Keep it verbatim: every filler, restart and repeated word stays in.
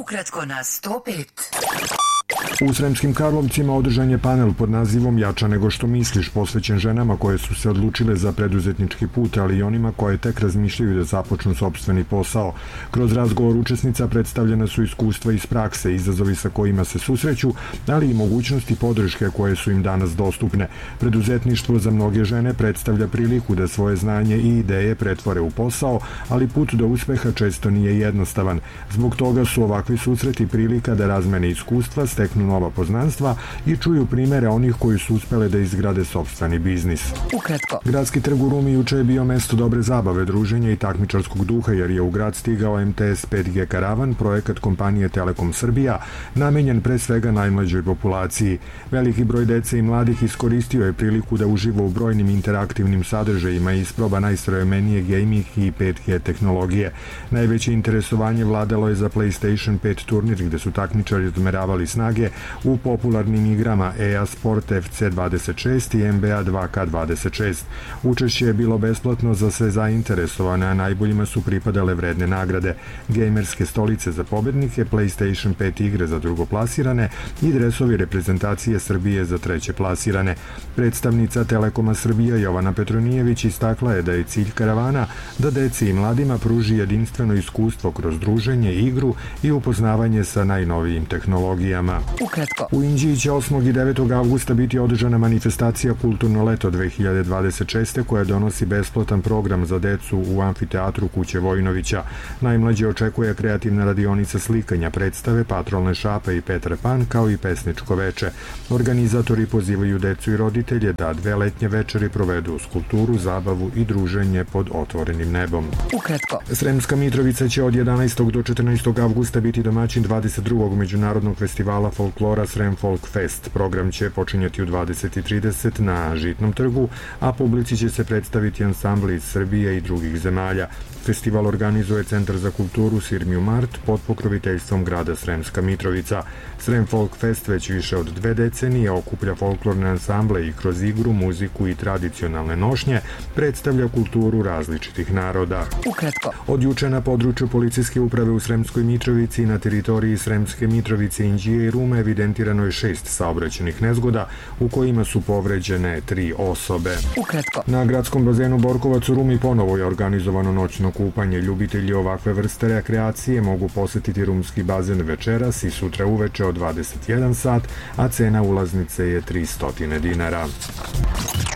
Ukratko na sto pet. U Sremskim Karlovcima održan je panel pod nazivom Jača nego što misliš, posvećen ženama koje su se odlučile za preduzetnički put, ali i onima koje tek razmišljaju da započnu sopstveni posao. Kroz razgovor učesnica predstavljena su iskustva iz prakse, izazovi sa kojima se susreću, ali i mogućnosti podrške koje su im danas dostupne. Preduzetništvo za mnoge žene predstavlja priliku da svoje znanje i ideje pretvore u posao, ali put do uspeha često nije jednostavan. Zbog toga su ovakvi susreti prilika da razmene iskustva, steknu nova poznanstva i čuju primere onih koji su uspele da izgrade sopstveni biznis. Ukratko. Gradski trg u Rumi juče je bio mesto dobre zabave, druženja i takmičarskog duha, jer je u grad stigao em te es pet ge karavan, projekat kompanije Telekom Srbija, namenjen pre svega najmlađoj populaciji. Veliki broj dece i mladih iskoristio je priliku da uživa u brojnim interaktivnim sadržajima i isproba najsavremenije gaming i pet ge tehnologije. Najveće interesovanje vladalo je za PlayStation pet turnir, gde su takmičari odmeravali snage u popularnim igrama e a Sport ef ce dvadeset šest i en be a dva ka dvadeset šest. Učešće je bilo besplatno za sve zainteresovane, a najboljima su pripadale vredne nagrade, gejmerske stolice za pobednike, PlayStation pet igre za drugoplasirane i dresovi reprezentacije Srbije za treće plasirane. Predstavnica Telekoma Srbija Jovana Petronijević istakla je da je cilj karavana da deci i mladima pruži jedinstveno iskustvo kroz druženje, igru i upoznavanje sa najnovijim tehnologijama. Ukratko. U Inđiji će osmog i devetog avgusta biti održana manifestacija Kulturno leto dve hiljade dvadeset šeste koja donosi besplatan program za decu u amfiteatru Kuće Vojinovića. Najmlađe očekuje kreativna radionica slikanja, predstave, patrolne šape i Petar Pan, kao i pesničko veče. Organizatori pozivaju decu i roditelje da dve letnje večeri provedu uz kulturu, zabavu i druženje pod otvorenim nebom. Ukratko. Sremska Mitrovica će od jedanaestog do četrnaestog avgusta biti domaćin dvadeset drugog međunarodnog festivala folklora Srem Folk Fest. Program će počinjati u dvadeset i trideset na Žitnom trgu, a publici će se predstaviti ansambli iz Srbije i drugih zemalja. Festival organizuje Centar za kulturu Sirmiju Mart pod pokroviteljstvom grada Sremska Mitrovica. Srem Folk Fest već više od dve decenije okuplja folklorne ansamble i kroz igru, muziku i tradicionalne nošnje predstavlja kulturu različitih naroda. Ukratko. Od juče na području policijske uprave u Sremskoj Mitrovici i na teritoriji Sremske Mitrovice, Inđije i Rume evidentirano je šest saobraćajnih nezgoda u kojima su povređene tri osobe. Ukratko. Na gradskom bazenu Borkovac u Rumi ponovo je organizovano noćno kupanje. Ljubitelji ovakve vrste rekreacije mogu posetiti rumski bazen večeras i sutra uveče od dvadeset jedan sat, a cena ulaznice je tristo dinara.